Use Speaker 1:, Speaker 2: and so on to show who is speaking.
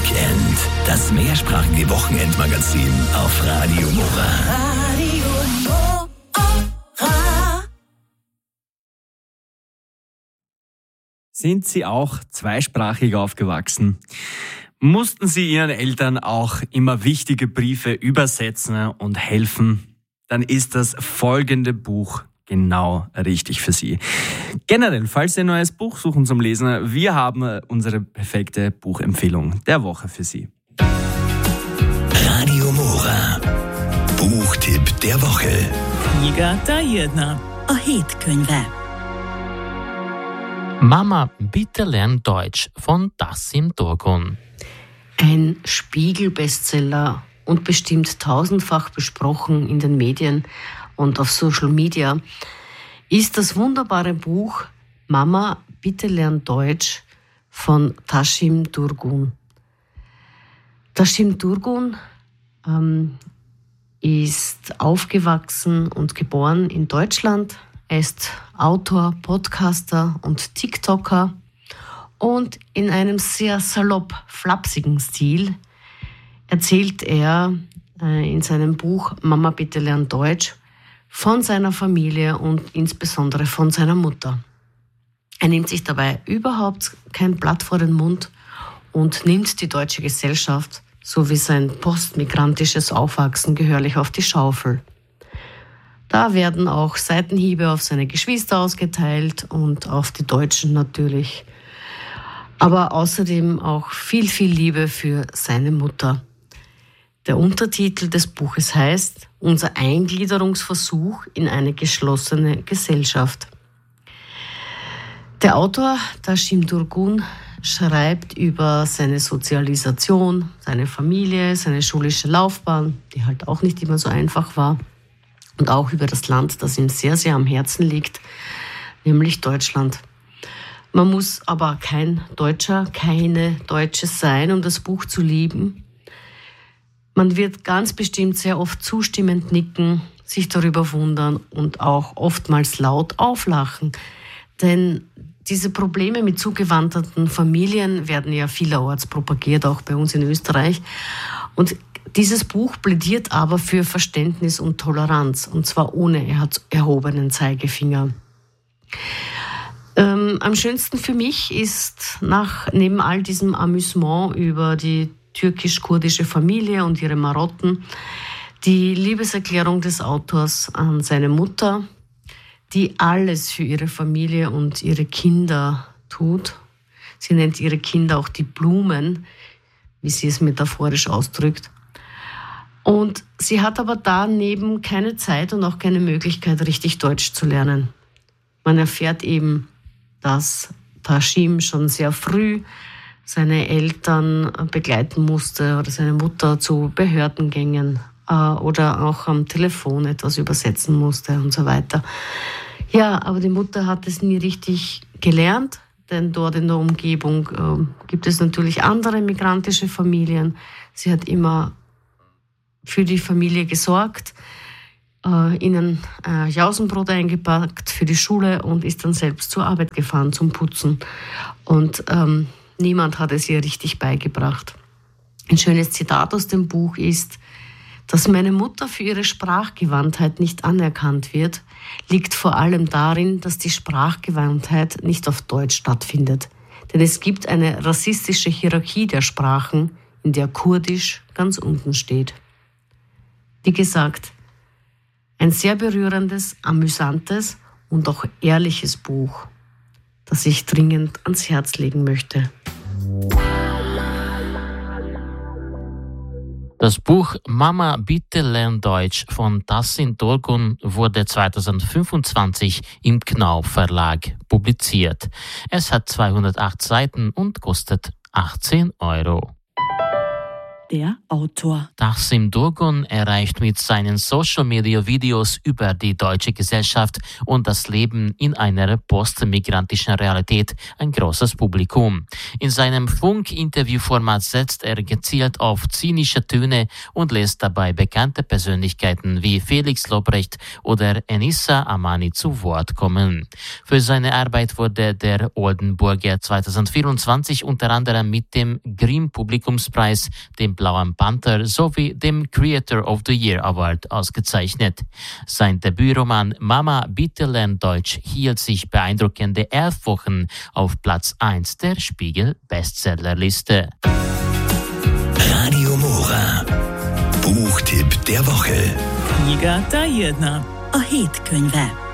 Speaker 1: Weekend. Das mehrsprachige Wochenendmagazin auf Radio Mora.
Speaker 2: Sind Sie auch zweisprachig aufgewachsen? Mussten Sie Ihren Eltern auch immer wichtige Briefe übersetzen und helfen? Dann ist das folgende Buch genau richtig für Sie. Generell, falls Sie ein neues Buch suchen zum Lesen, wir haben unsere perfekte Buchempfehlung der Woche für Sie.
Speaker 1: Radio Mora. Buchtipp der Woche.
Speaker 3: Knjiga ta jedna. A hétkönyve.
Speaker 4: Mama, bitte lern Deutsch von Tassim Turgun.
Speaker 5: Ein Spiegel-Bestseller und bestimmt tausendfach besprochen in den Medien und auf Social Media, ist das wunderbare Buch Mama, bitte lern Deutsch von Tassim Turgun. Tassim Turgun ist aufgewachsen und geboren in Deutschland. Er ist Autor, Podcaster und TikToker und in einem sehr salopp flapsigen Stil erzählt er in seinem Buch Mama, bitte lern Deutsch von seiner Familie und insbesondere von seiner Mutter. Er nimmt sich dabei überhaupt kein Blatt vor den Mund und nimmt die deutsche Gesellschaft sowie sein postmigrantisches Aufwachsen gehörlich auf die Schaufel. Da werden auch Seitenhiebe auf seine Geschwister ausgeteilt und auf die Deutschen natürlich. Aber außerdem auch viel, viel Liebe für seine Mutter. Der Untertitel des Buches heißt Unser Eingliederungsversuch in eine geschlossene Gesellschaft. Der Autor Tassim Turgun schreibt über seine Sozialisation, seine Familie, seine schulische Laufbahn, die halt auch nicht immer so einfach war. Und auch über das Land, das ihm sehr, sehr am Herzen liegt, nämlich Deutschland. Man muss aber kein Deutscher, keine Deutsche sein, um das Buch zu lieben. Man wird ganz bestimmt sehr oft zustimmend nicken, sich darüber wundern und auch oftmals laut auflachen. Denn diese Probleme mit zugewanderten Familien werden ja vielerorts propagiert, auch bei uns in Österreich. Und dieses Buch plädiert aber für Verständnis und Toleranz, und zwar ohne erhobenen Zeigefinger. Am schönsten für mich ist neben all diesem Amüsement über die türkisch-kurdische Familie und ihre Marotten die Liebeserklärung des Autors an seine Mutter, die alles für ihre Familie und ihre Kinder tut. Sie nennt ihre Kinder auch die Blumen, wie sie es metaphorisch ausdrückt. Und sie hat aber daneben keine Zeit und auch keine Möglichkeit, richtig Deutsch zu lernen. Man erfährt eben, dass Tassim schon sehr früh seine Eltern begleiten musste oder seine Mutter zu Behördengängen oder auch am Telefon etwas übersetzen musste und so weiter. Ja, aber die Mutter hat es nie richtig gelernt, denn dort in der Umgebung gibt es natürlich andere migrantische Familien. Sie hat immer für die Familie gesorgt, ihnen Jausenbrot eingepackt für die Schule und ist dann selbst zur Arbeit gefahren zum Putzen. Und niemand hat es ihr richtig beigebracht. Ein schönes Zitat aus dem Buch ist, dass meine Mutter für ihre Sprachgewandtheit nicht anerkannt wird, liegt vor allem darin, dass die Sprachgewandtheit nicht auf Deutsch stattfindet. Denn es gibt eine rassistische Hierarchie der Sprachen, in der Kurdisch ganz unten steht. Wie gesagt, ein sehr berührendes, amüsantes und auch ehrliches Buch, das ich dringend ans Herz legen möchte.
Speaker 4: Das Buch Mama, bitte lern Deutsch von Tassim Turgun wurde 2025 im Knauf Verlag publiziert. Es hat 208 Seiten und kostet 18 €.
Speaker 3: der Autor.
Speaker 4: Taksim Durgun erreicht mit seinen Social-Media-Videos über die deutsche Gesellschaft und das Leben in einer postmigrantischen Realität ein großes Publikum. In seinem Funk-Interview-Format setzt er gezielt auf zynische Töne und lässt dabei bekannte Persönlichkeiten wie Felix Lobrecht oder Enissa Amani zu Wort kommen. Für seine Arbeit wurde der Oldenburger 2024 unter anderem mit dem Grimm-Publikumspreis, dem Blauen Panther sowie dem Creator of the Year Award ausgezeichnet. Sein Debütroman Mama, bitte lern Deutsch hielt sich beeindruckende 11 Wochen auf Platz 1 der Spiegel-Bestsellerliste.
Speaker 1: Radio Mora. Buchtipp der Woche.
Speaker 3: Kniga ta jedna. A hétkönyve.